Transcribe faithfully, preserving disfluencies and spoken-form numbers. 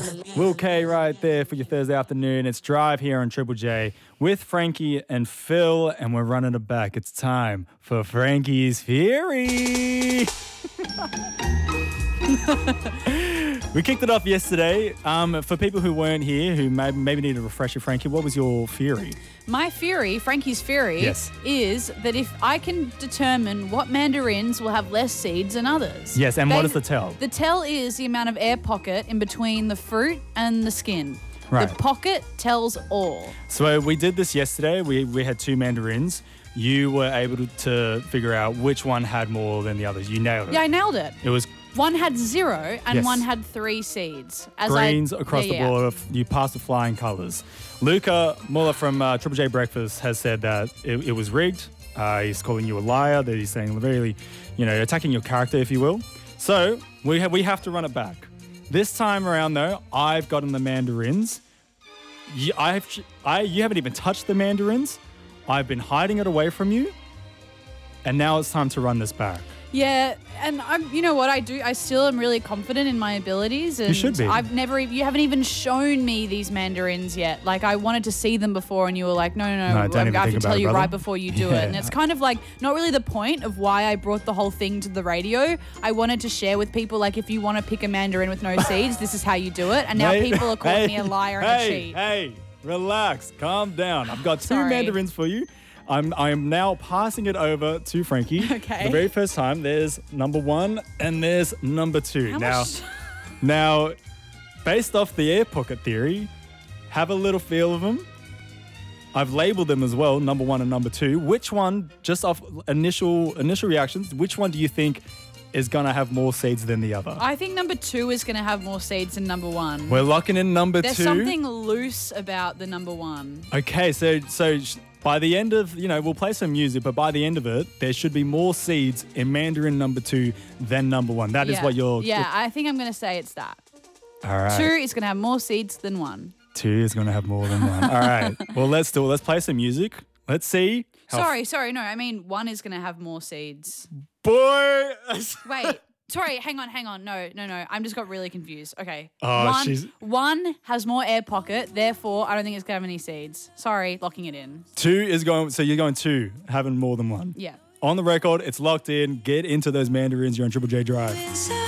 Will K right there for your Thursday afternoon. It's Drive here on Triple J with Frankie and Phil, and we're running it back. It's time for Frankie's Fury. We kicked it off yesterday. Um, for people who weren't here, who may, maybe need a refresher, Frankie, what was your theory? My theory, Frankie's theory, yes. is that if I can determine what mandarins will have less seeds than others. Yes, and they, what is the tell? The tell is the amount of air pocket in between the fruit and the skin. Right. The pocket tells all. So we did this yesterday. We we had two mandarins. You were able to, to figure out which one had more than the others. You nailed it. Yeah, I nailed it. It was One had zero and Yes. one had three seeds. As greens I, across yeah, the yeah. board. You passed the flying colours. Luca Muller from uh, Triple J Breakfast has said that it, it was rigged. Uh, he's calling you a liar. That he's saying really, you know, attacking your character, if you will. So we have we have to run it back. This time around, though, I've gotten the mandarins. You, I've I you haven't even touched the mandarins. I've been hiding it away from you, and now it's time to run this back. Yeah, and I'm, you know what I do? I still am really confident in my abilities. And You should be. I've never, you haven't even shown me these mandarins yet. Like I wanted to see them before, and you were like, no, no, no, No, don't I even have think to about tell it, you brother. right before you do Yeah. it. And it's kind of like not really the point of why I brought the whole thing to the radio. I wanted to share with people, like, if you want to pick a mandarin with no seeds, this is how you do it. And now Hey, people are calling hey, me a liar and hey, a cheat. Hey, relax, calm down. I've got two Sorry. mandarins for you. I'm I'm now passing it over to Frankie. Okay. The very first time, there's number one and there's number two. How now, much- now, based off the air pocket theory, have a little feel of them. I've labeled them as well, number one and number two. Which one, just off initial initial reactions, which one do you think is gonna have more seeds than the other? I think number two is going to have more seeds than number one. We're locking in number There's two. something loose about the number one. Okay, so so sh- by the end of, you know, we'll play some music, but by the end of it, there should be more seeds in Mandarin number two than number one. That is yeah. what you're... Yeah, I think I'm going to say it's that. All right. Two is going to have more seeds than one. Two is going to have more than one. All right. Well, let's do it. Let's play some music. Let's see. how Sorry, sorry, no. I mean, one is going to have more seeds. Boy! Wait, sorry, hang on, hang on. No, no, no. I'm just got really confused. Okay. Oh, one, she's- one has more air pocket, therefore I don't think it's going to have any seeds. Sorry, locking it in. Two is going... So you're going two, having more than one. Yeah. On the record, it's locked in. Get into those mandarins. You're on Triple J Drive.